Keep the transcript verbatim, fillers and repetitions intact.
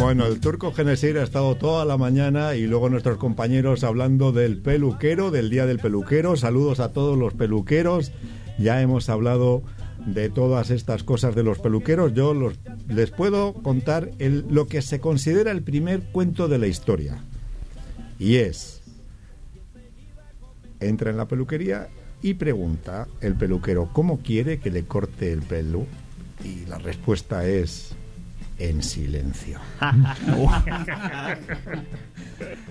Bueno, el Turco Genesir ha estado toda la mañana y luego nuestros compañeros hablando del peluquero, del Día del Peluquero. Saludos a todos los peluqueros. Ya hemos hablado de todas estas cosas de los peluqueros. Yo los, les puedo contar el, lo que se considera el primer cuento de la historia. Y es: entra en la peluquería y pregunta el peluquero ¿cómo quiere que le corte el pelo? Y la respuesta es: en silencio.